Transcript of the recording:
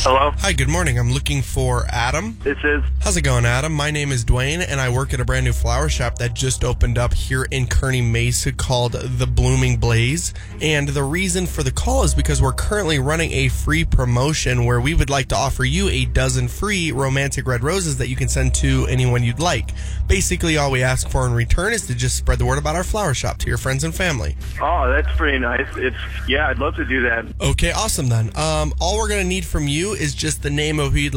Hello? Hi, good morning. I'm looking for Adam. This is. How's it going, Adam? My name is Dwayne, and I work at a brand new flower shop that just opened up here in Kearney Mesa called The Blooming Blaze. And the reason for the call is because we're currently running a free promotion where we would like to offer you a dozen free romantic red roses that you can send to anyone you'd like. Basically, all we ask for in return is to just spread the word about our flower shop to your friends and family. Oh, that's pretty nice. I'd love to do that. Okay, awesome then. All we're going to need from you is just the name of who you'd